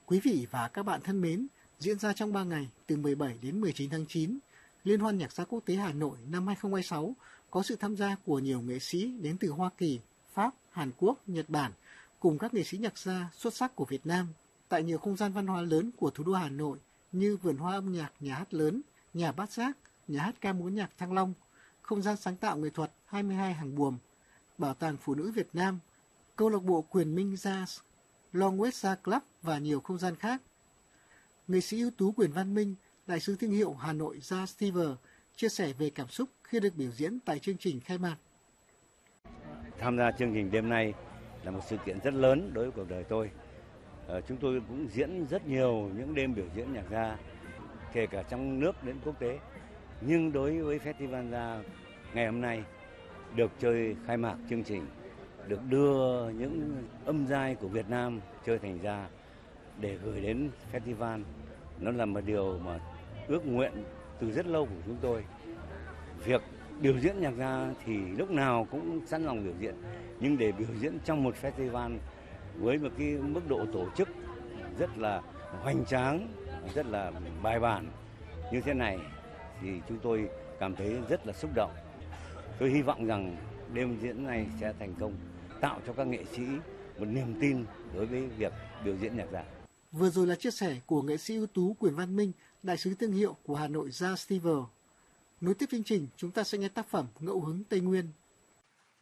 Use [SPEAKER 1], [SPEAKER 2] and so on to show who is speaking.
[SPEAKER 1] Quý vị và các bạn thân mến, diễn ra trong 3 ngày từ 17 đến 19 tháng 9, Liên hoan nhạc gia quốc tế Hà Nội năm 2026 có sự tham gia của nhiều nghệ sĩ đến từ Hoa Kỳ, Pháp, Hàn Quốc, Nhật Bản cùng các nghệ sĩ nhạc gia xuất sắc của Việt Nam tại nhiều không gian văn hóa lớn của thủ đô Hà Nội như Vườn Hoa Âm nhạc Nhà hát Lớn, Nhà Bát Giác, Nhà hát ca múa nhạc Thăng Long, Không gian sáng tạo nghệ thuật 22 Hàng Buồm, Bảo tàng Phụ nữ Việt Nam, Câu lạc bộ Quyền Minh Jazz, Long West Jazz Club và nhiều không gian khác. Nghệ sĩ ưu tú Quyền Văn Minh, đại sứ thương hiệu Hà Nội Jazz Festival, chia sẻ về cảm xúc khi được biểu diễn tại chương trình khai mạc.
[SPEAKER 2] Tham gia chương trình đêm nay là một sự kiện rất lớn đối với cuộc đời tôi. Chúng tôi cũng diễn rất nhiều những đêm biểu diễn nhạc gia, kể cả trong nước đến quốc tế. Nhưng đối với Festival Jazz ngày hôm nay, được chơi khai mạc chương trình, được đưa những âm giai của Việt Nam chơi thành ra để gửi đến festival, nó là một điều mà ước nguyện từ rất lâu của chúng tôi. Việc biểu diễn nhạc gia thì lúc nào cũng sẵn lòng biểu diễn, nhưng để biểu diễn trong một festival với một cái mức độ tổ chức rất là hoành tráng, rất là bài bản như thế này thì chúng tôi cảm thấy rất là xúc động. Tôi hy vọng rằng đêm diễn này sẽ thành công, tạo cho các nghệ sĩ một niềm tin đối với việc biểu diễn nhạc gia.
[SPEAKER 1] Vừa rồi là chia sẻ của nghệ sĩ ưu tú Quyền Văn Minh, đại sứ thương hiệu của Hà Nội Jazz Festival. Nối tiếp chương trình, chúng ta sẽ nghe tác phẩm Ngẫu hứng Tây Nguyên.